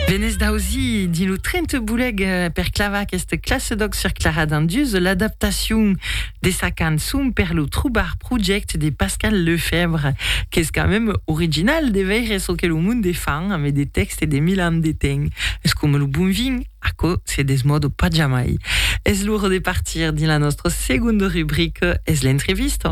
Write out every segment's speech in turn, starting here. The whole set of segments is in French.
Venez d'auzi dilo 30 bouleg per clava questa classe doc sur Clara d'Andius l'adaptation de sa canzone per le Troubar Project de Pascal Lefebvre, qui est quand même original de veire so que le monde des fans avec des textes et des milan de teng. Est-ce que me le bon vin? Ako, c'est des modes pas jamais. Est-ce lourd de partir di la nostra seconde rubrique, est l'entrevista?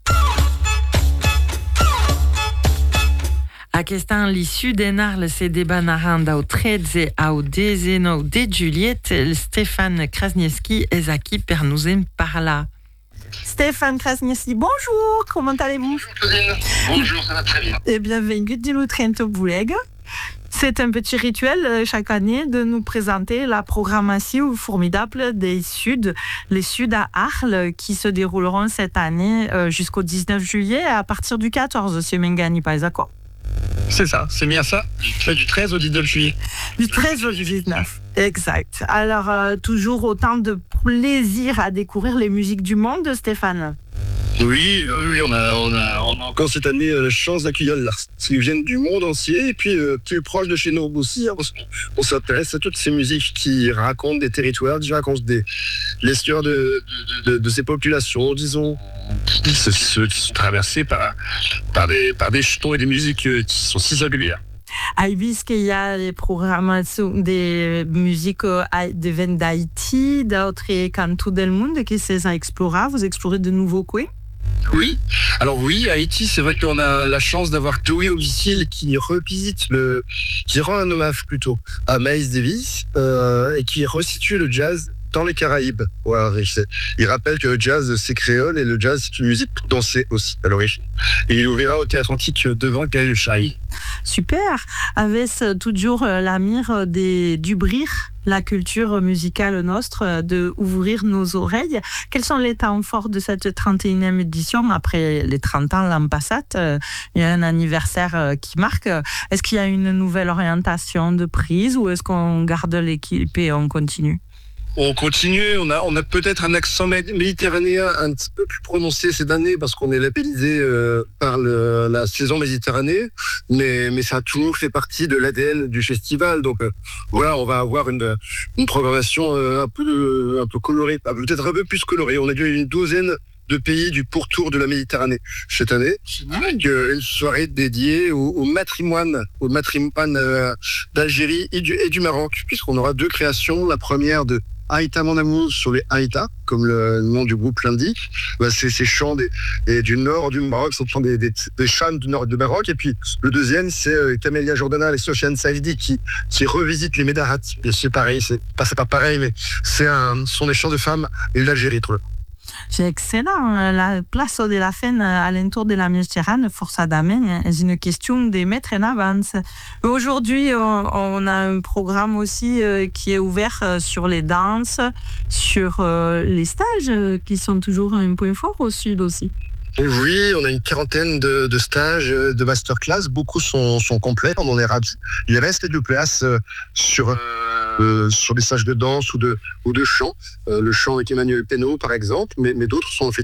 Aquesta l'issue d'Enarle se debanaran au 13 au 19 de Juliette, Stéphane Krasniewski est aquí per nous en parler. Stéphane Krasniewski, bonjour, comment allez-vous? Bonjour Claudine, bonjour, ça va très bien. Et bienvenue dans Trento Bouleg. C'est un petit rituel chaque année de nous présenter la programmation formidable des Suds, les Suds à Arles, qui se dérouleront cette année jusqu'au 19 juillet à partir du 14, si je ne gagne pas les accords. C'est ça, c'est bien ça. Du 13 au 19 juillet. Du 13 au 19, exact. Alors, toujours autant de plaisir à découvrir les musiques du monde, Stéphane. Oui, on a encore cette année la chance d'accueillir l'artiste qui viennent du monde entier et puis plus proche de chez nous aussi. On s'intéresse à toutes ces musiques qui racontent des territoires, qui racontent l'histoire de ces populations, disons, qui sont traversées par des jetons et des musiques qui sont si singulières. Puisqu'il y a des programmations des musiques d'Haïti, d'autres cantons du monde qui sont à explorer. Vous explorez de nouveaux coins? Oui, alors oui, à Haïti, c'est vrai qu'on a la chance d'avoir Chloé Aubicil qui rend un hommage plutôt à Miles Davis et qui resitue le jazz dans les Caraïbes. Ouais, il rappelle que le jazz c'est créole et le jazz c'est une musique pour danser aussi à l'origine. Et il ouvrira au Théâtre Antique devant Gaël Chahi. Super, avec toujours la mire d'ouvrir la culture musicale nostre, de ouvrir nos oreilles. Quels sont les temps forts de cette 31e édition? Après les 30 ans l'an passé, il y a un anniversaire qui marque. Est-ce qu'il y a une nouvelle orientation de prise ou est-ce qu'on garde l'équipe et on continue? On continue, on a peut-être un accent méditerranéen un petit peu plus prononcé cette année parce qu'on est labellisé par la saison Méditerranée, mais ça a toujours fait partie de l'ADN du festival. Donc voilà, on va avoir une programmation un peu colorée, peut-être un peu plus colorée. On a eu une douzaine de pays du pourtour de la Méditerranée cette année. Avec une soirée dédiée au matrimoine d'Algérie et du Maroc, puisqu'on aura deux créations. La première de Aïta Mon Amour sur les Aïta, comme le nom du groupe l'indique. C'est ces chants du nord du Maroc, ce sont des chants du nord du Maroc. Et puis le deuxième, c'est Camélia Jordana et Sofiane Saïdi qui revisitent les Médarats. Et c'est pareil, c'est pas pareil, mais ce sont des chants de femmes et l'Algérie. C'est excellent. La place de la fin à l'entour de la Méditerranée, força d'amener, c'est une question de mettre en avance. Aujourd'hui, on a un programme aussi qui est ouvert sur les danses, sur les stages qui sont toujours un point fort au sud aussi. Oui, on a une quarantaine de stages, de masterclass. Beaucoup sont complets, on en est ravis. Il reste de place sur des stages de danse ou de chant. Le chant avec Emmanuel Pénaud, par exemple, mais d'autres sont